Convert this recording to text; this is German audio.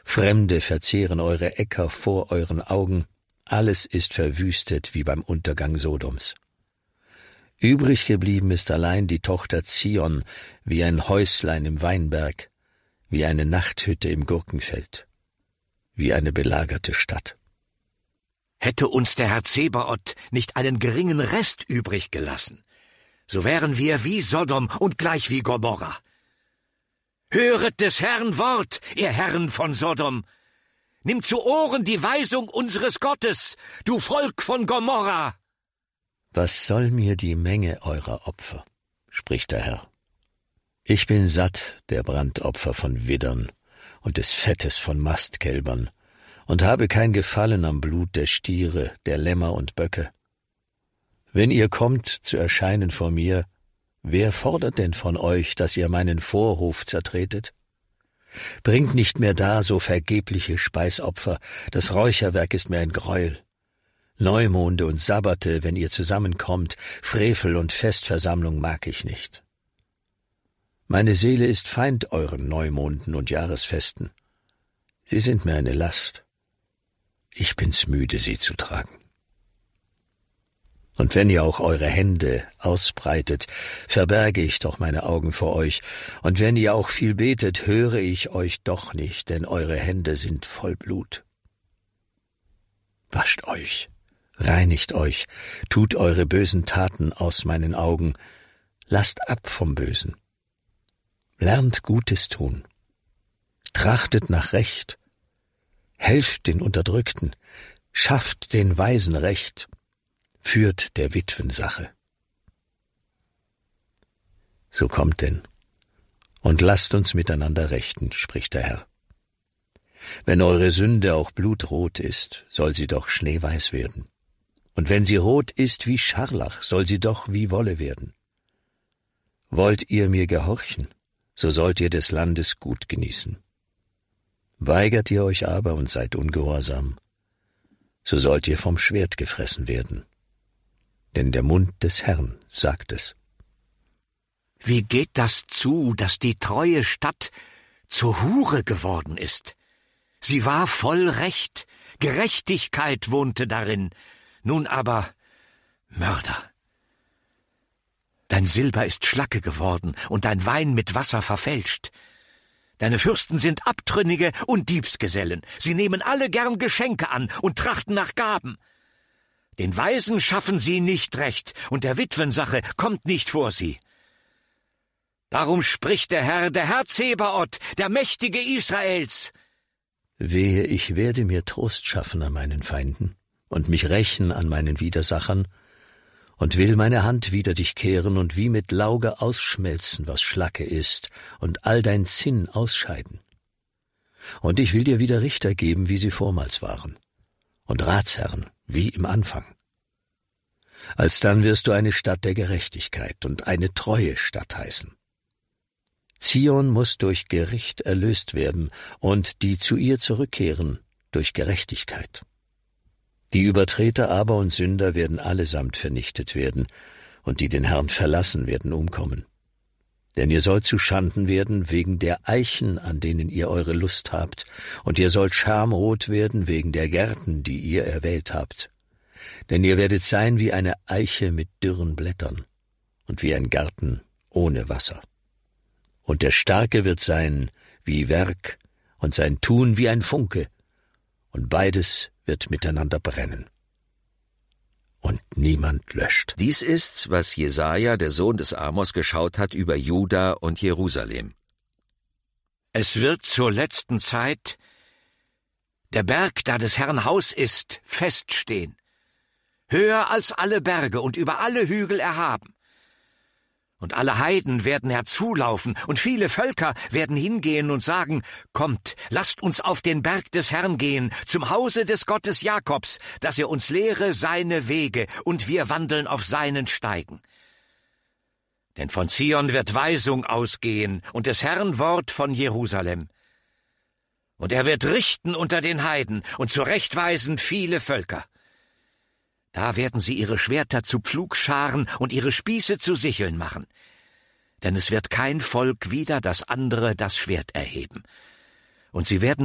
Fremde verzehren eure Äcker vor euren Augen, alles ist verwüstet wie beim Untergang Sodoms. Übrig geblieben ist allein die Tochter Zion, wie ein Häuslein im Weinberg, wie eine Nachthütte im Gurkenfeld, wie eine belagerte Stadt. Hätte uns der Herr Zebaoth nicht einen geringen Rest übrig gelassen, so wären wir wie Sodom und gleich wie Gomorra. Höret des Herrn Wort, ihr Herren von Sodom! Nimm zu Ohren die Weisung unseres Gottes, du Volk von Gomorra! Was soll mir die Menge eurer Opfer, spricht der Herr. Ich bin satt der Brandopfer von Widdern und des Fettes von Mastkälbern und habe kein Gefallen am Blut der Stiere, der Lämmer und Böcke. Wenn ihr kommt zu erscheinen vor mir, wer fordert denn von euch, dass ihr meinen Vorhof zertretet? Bringt nicht mehr dar so vergebliche Speisopfer, das Räucherwerk ist mir ein Greuel. Neumonde und Sabbate, wenn ihr zusammenkommt, Frevel und Festversammlung mag ich nicht. Meine Seele ist Feind euren Neumonden und Jahresfesten. Sie sind mir eine Last. Ich bin's müde, sie zu tragen. Und wenn ihr auch eure Hände ausbreitet, verberge ich doch meine Augen vor euch, und wenn ihr auch viel betet, höre ich euch doch nicht, denn eure Hände sind voll Blut. Wascht euch, reinigt euch, tut eure bösen Taten aus meinen Augen, lasst ab vom Bösen. Lernt Gutes tun, trachtet nach Recht, helft den Unterdrückten, schafft den Weisen Recht, führt der Witwen Sache. So kommt denn, und lasst uns miteinander rechten, spricht der Herr. Wenn eure Sünde auch blutrot ist, soll sie doch schneeweiß werden. Und wenn sie rot ist wie Scharlach, soll sie doch wie Wolle werden. Wollt ihr mir gehorchen, so sollt ihr des Landes Gut genießen. Weigert ihr euch aber und seid ungehorsam, so sollt ihr vom Schwert gefressen werden. Denn der Mund des Herrn sagt es. Wie geht das zu, dass die treue Stadt zur Hure geworden ist? Sie war voll Recht, Gerechtigkeit wohnte darin, nun aber Mörder. Dein Silber ist Schlacke geworden und dein Wein mit Wasser verfälscht. Deine Fürsten sind Abtrünnige und Diebsgesellen. Sie nehmen alle gern Geschenke an und trachten nach Gaben. Den Weisen schaffen sie nicht recht, und der Witwensache kommt nicht vor sie. Darum spricht der Herr Zebaoth, der Mächtige Israels. Wehe, ich werde mir Trost schaffen an meinen Feinden und mich rächen an meinen Widersachern und will meine Hand wider dich kehren und wie mit Lauge ausschmelzen, was Schlacke ist, und all dein Zinn ausscheiden. Und ich will dir wieder Richter geben, wie sie vormals waren, und Ratsherren, wie im Anfang. Alsdann wirst du eine Stadt der Gerechtigkeit und eine treue Stadt heißen. Zion muss durch Gericht erlöst werden und die zu ihr zurückkehren durch Gerechtigkeit. Die Übertreter aber und Sünder werden allesamt vernichtet werden, und die den Herrn verlassen werden umkommen. Denn ihr sollt zu Schanden werden wegen der Eichen, an denen ihr eure Lust habt, und ihr sollt schamrot werden wegen der Gärten, die ihr erwählt habt. Denn ihr werdet sein wie eine Eiche mit dürren Blättern und wie ein Garten ohne Wasser. Und der Starke wird sein wie Werk und sein Tun wie ein Funke, und beides wird miteinander brennen. Und niemand löscht. Dies ist's, was Jesaja, der Sohn des Amos, geschaut hat über Juda und Jerusalem. Es wird zur letzten Zeit der Berg, da des Herrn Haus ist, feststehen, höher als alle Berge und über alle Hügel erhaben. Und alle Heiden werden herzulaufen, und viele Völker werden hingehen und sagen, kommt, lasst uns auf den Berg des Herrn gehen, zum Hause des Gottes Jakobs, dass er uns lehre seine Wege, und wir wandeln auf seinen Steigen. Denn von Zion wird Weisung ausgehen, und des Herrn Wort von Jerusalem. Und er wird richten unter den Heiden und zurechtweisen viele Völker. Da werden sie ihre Schwerter zu Pflugscharen und ihre Spieße zu Sicheln machen. Denn es wird kein Volk wider das andere das Schwert erheben. Und sie werden